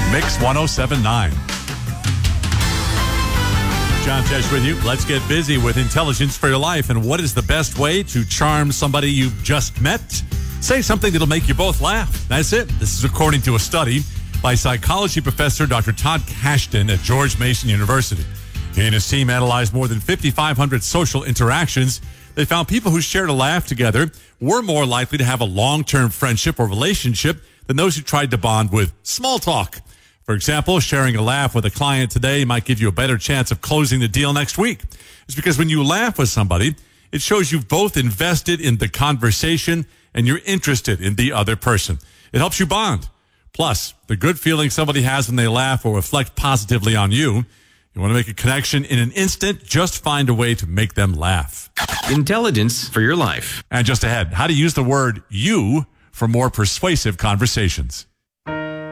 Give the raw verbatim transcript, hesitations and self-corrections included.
Mix one oh seven point nine. John Tesh with you. Let's get busy with intelligence for your life. And what is the best way to charm somebody you've just met? Say something that'll make you both laugh. That's it. This is according to a study by psychology professor Doctor Todd Kashdan at George Mason University. He and his team analyzed more than fifty-five hundred social interactions. They found people who shared a laugh together were more likely to have a long-term friendship or relationship than those who tried to bond with small talk. For example, sharing a laugh with a client today might give you a better chance of closing the deal next week. It's because when you laugh with somebody, it shows you've both invested in the conversation and you're interested in the other person. It helps you bond. Plus, the good feeling somebody has when they laugh will reflect positively on you. You want to make a connection in an instant? Just find a way to make them laugh. Intelligence for your life. And just ahead, how to use the word you for more persuasive conversations.